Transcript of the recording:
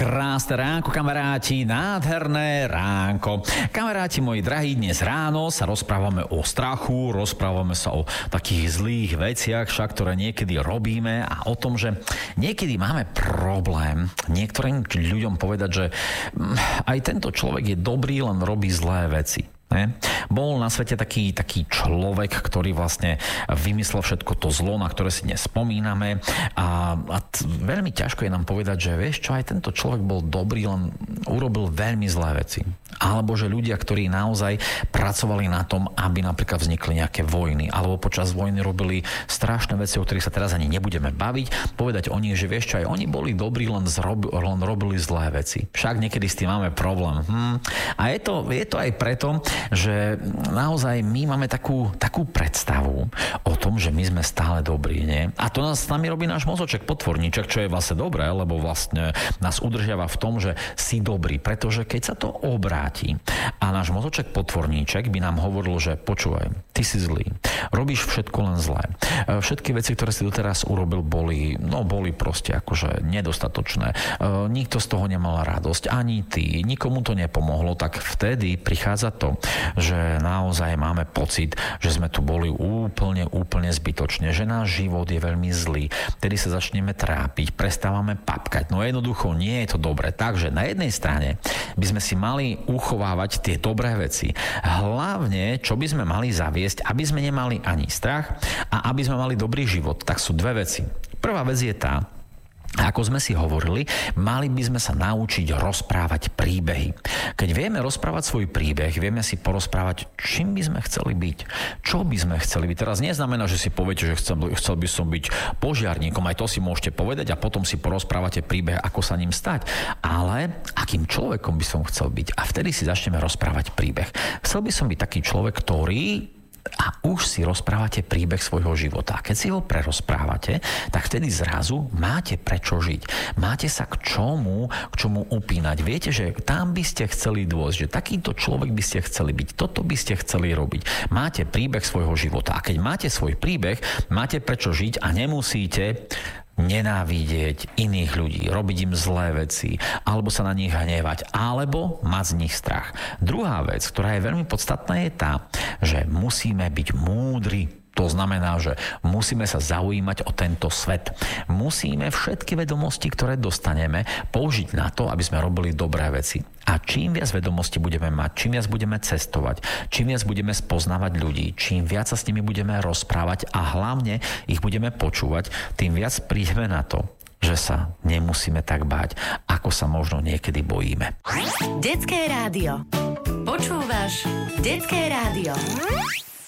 Krásne ránko, kamaráti, nádherné ránko. Kamaráti moji drahí, dnes ráno sa rozprávame o strachu, rozprávame sa o takých zlých veciach, však, ktoré niekedy robíme a o tom, že niekedy máme problém niektorým ľuďom povedať, že aj tento človek je dobrý, len robí zlé veci. Ne? Bol na svete taký človek, ktorý vlastne vymyslel všetko to zlo, na ktoré si dnes spomíname a veľmi ťažko je nám povedať, že vieš čo, aj tento človek bol dobrý, len urobil veľmi zlé veci. Alebo že ľudia, ktorí naozaj pracovali na tom, aby napríklad vznikli nejaké vojny, alebo počas vojny robili strašné veci, o ktorých sa teraz ani nebudeme baviť, povedať o nich, že vieš čo, aj oni boli dobrí, len robili zlé veci. Však niekedy s tým máme problém. A je to aj preto, že naozaj my máme takú predstavu o tom, že my sme stále dobrí, nie? A to nás s nami robí náš mozoček potvorníček, čo je vlastne dobré, lebo vlastne nás udržiava v tom, že si dobrý, pretože keď sa to obráti a náš mozoček potvorníček by nám hovoril, že počúvaj, ty si zlý, robíš všetko len zlé. Všetky veci, ktoré si doteraz urobil, boli proste akože nedostatočné. Nikto z toho nemal radosť, ani ty, nikomu to nepomohlo, tak vtedy prichádza to, že naozaj máme pocit, že sme tu boli úplne zbytočne, že náš život je veľmi zlý. Tedy sa začneme trápiť, prestávame papkať. No jednoducho nie je to dobre. Takže na jednej strane by sme si mali uchovávať tie dobré veci. Hlavne, čo by sme mali zaviesť, aby sme nemali ani strach a aby sme mali dobrý život. Tak sú dve veci. Prvá vec je tá, ako sme si hovorili, mali by sme sa naučiť rozprávať príbehy. Keď vieme rozprávať svoj príbeh, vieme si porozprávať, čím by sme chceli byť, čo by sme chceli byť. Teraz neznamená, že si poviete, že chcel by som byť požiarníkom, aj to si môžete povedať a potom si porozprávate príbeh, ako sa ním stať. Ale akým človekom by som chcel byť? A vtedy si začneme rozprávať príbeh. Chcel by som byť taký človek, ktorý... A už si rozprávate príbeh svojho života. A keď si ho prerozprávate, tak vtedy zrazu máte prečo žiť. Máte sa k čomu upínať. Viete, že tam by ste chceli dôjsť, že takýto človek by ste chceli byť. Toto by ste chceli robiť. Máte príbeh svojho života. A keď máte svoj príbeh, máte prečo žiť a nemusíte nenávidieť iných ľudí, robiť im zlé veci, alebo sa na nich hnevať, alebo mať z nich strach. Druhá vec, ktorá je veľmi podstatná, je tá, že musíme byť múdri. To znamená, že musíme sa zaujímať o tento svet. Musíme všetky vedomosti, ktoré dostaneme, použiť na to, aby sme robili dobré veci. A čím viac vedomostí budeme mať, čím viac budeme cestovať, čím viac budeme spoznávať ľudí, čím viac sa s nimi budeme rozprávať a hlavne ich budeme počúvať, tým viac prídeme na to, že sa nemusíme tak báť, ako sa možno niekedy bojíme. Detské rádio. Počúvaš Detské rádio.